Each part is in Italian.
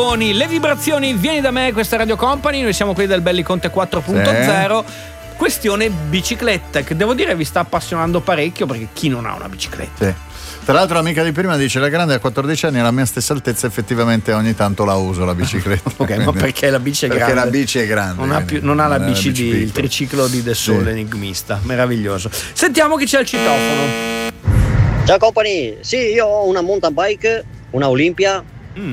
Le vibrazioni, vieni da me, questa è Radio Company, noi siamo quelli del Belli Conte 4.0. Questione bicicletta, che devo dire vi sta appassionando parecchio, perché chi non ha una bicicletta? Sì. Tra l'altro l'amica di prima dice: la grande a 14 anni, alla mia stessa altezza, effettivamente ogni tanto la uso la bicicletta. Ok, ma perché la bici è grande? Perché la bici è grande. Non ha la bici il triciclo di De Sole, sì. Enigmista, meraviglioso. Sentiamo chi c'è al citofono. Ciao Company, sì, io ho una mountain bike, una Olympia,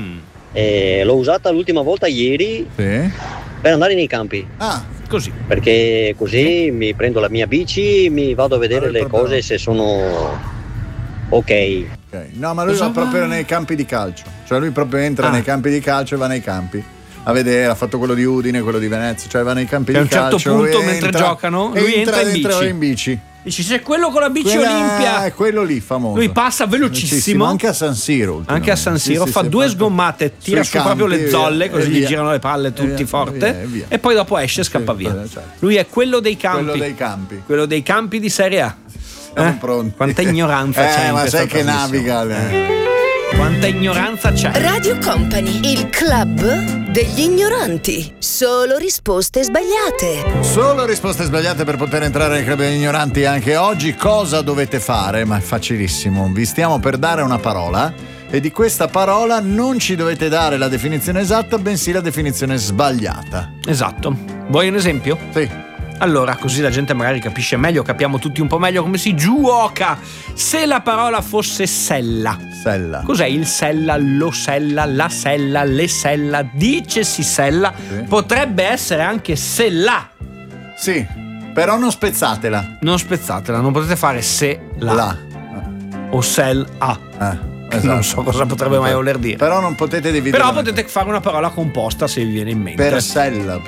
e l'ho usata l'ultima volta ieri, sì, per andare nei campi. Così. Perché così mi prendo la mia bici, mi vado a vedere le cose se sono ok. No, ma lui va proprio nei campi di calcio. Cioè lui proprio entra nei campi di calcio e va nei campi a vedere. Ha fatto quello di Udine, quello di Venezia. Cioè va nei campi di calcio. A un certo punto, mentre giocano, lui entra in bici. Dici, c'è quello con la bici Olimpia. È quello lì famoso. Lui passa velocissimo. Anche a San Siro. Anche a San Siro. Fa due sgommate, tira su proprio le zolle, così gli girano le palle tutti forte. Via. E poi dopo esce e scappa via. Certo. Lui è quello dei campi. Quello dei campi di Serie A. Quanta ignoranza c'è in ma questa sai che naviga. Quanta ignoranza c'è. Radio Company, il club degli ignoranti. Solo risposte sbagliate. Solo risposte sbagliate per poter entrare nel club degli ignoranti anche oggi. Cosa dovete fare? Ma è facilissimo. Vi stiamo per dare una parola e di questa parola non ci dovete dare la definizione esatta, bensì la definizione sbagliata. Esatto. Vuoi un esempio? Sì. Allora, così la gente magari capisce meglio, capiamo tutti un po' meglio come si giuoca. Se la parola fosse sella. Cos'è il sella, lo sella, la sella, le sella, dicesi sella, sì. Potrebbe essere anche sella. Sì, però non spezzatela. Non potete fare se la. O sel a. Esatto. Non so cosa potrebbe mai voler dire. Però non potete dividere. Però potete fare una parola composta se vi viene in mente. Persella.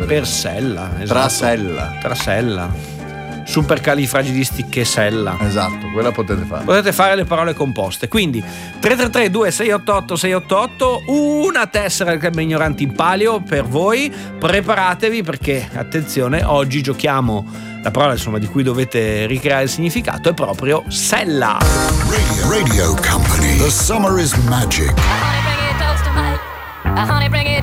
Esatto. Trasella. Supercalifragilisticexella. Esatto, quella potete fare. Potete fare le parole composte. Quindi 333-2688-688, una tessera del Club Ignoranti in palio per voi. Preparatevi perché, attenzione, oggi giochiamo. La parola insomma di cui dovete ricreare il significato è proprio sella. Radio Company. The summer is magic.